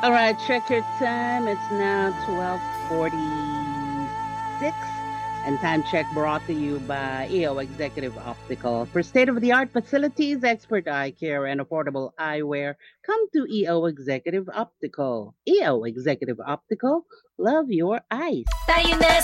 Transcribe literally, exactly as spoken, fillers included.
All right, check your time. It's now twelve forty-six. And time check brought to you by E O Executive Optical. For state-of-the-art facilities, expert eye care, and affordable eyewear, come to E O Executive Optical. E O Executive Optical, love your eyes. Tayo na